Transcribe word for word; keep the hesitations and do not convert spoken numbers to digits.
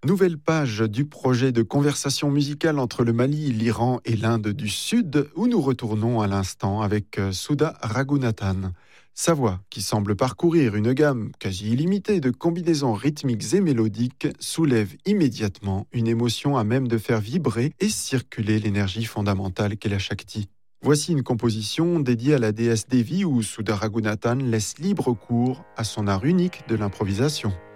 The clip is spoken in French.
Nouvelle page du projet de conversation musicale entre le Mali, l'Iran et l'Inde du Sud, où nous retournons à l'instant avec Sudha Raghunathan. Sa voix, qui semble parcourir une gamme quasi illimitée de combinaisons rythmiques et mélodiques, soulève immédiatement une émotion à même de faire vibrer et circuler l'énergie fondamentale qu'est la Shakti. Voici une composition dédiée à la déesse Devi où Sudha Raghunathan laisse libre cours à son art unique de l'improvisation.